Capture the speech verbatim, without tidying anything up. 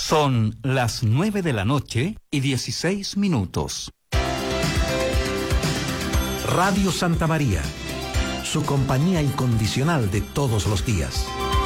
Son las nueve de la noche y dieciséis minutos. Radio Santa María, su compañía incondicional de todos los días.